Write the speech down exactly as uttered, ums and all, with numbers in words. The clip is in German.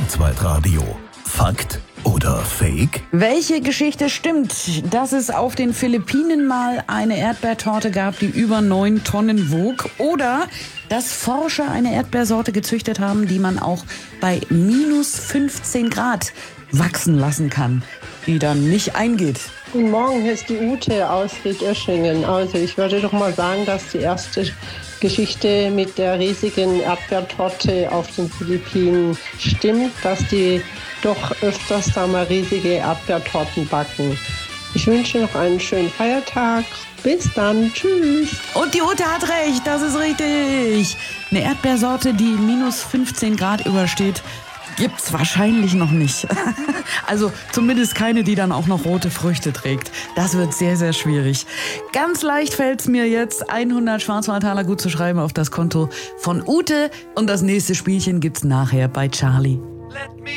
Kurzweitradio. Fakt oder Fake? Welche Geschichte stimmt? Dass es auf den Philippinen mal eine Erdbeertorte gab, die über neun Tonnen wog? Oder dass Forscher eine Erdbeersorte gezüchtet haben, die man auch bei minus fünfzehn Grad wachsen lassen kann, die dann nicht eingeht? Guten Morgen, hier ist die Ute aus Riedöschingen. Also ich würde doch mal sagen, dass die erste Geschichte mit der riesigen Erdbeertorte auf den Philippinen stimmt, dass die doch öfters da mal riesige Erdbeertorten backen. Ich wünsche noch einen schönen Feiertag. Bis dann. Tschüss. Und die Ute hat recht, das ist richtig. Eine Erdbeersorte, die minus fünfzehn Grad übersteht, gibt's wahrscheinlich noch nicht. Also zumindest keine, die dann auch noch rote Früchte trägt. Das wird sehr, sehr schwierig. Ganz leicht fällt's mir jetzt, hundert Schwarzwaldtaler gut zu schreiben auf das Konto von Ute. Und das nächste Spielchen gibt's nachher bei Charlie.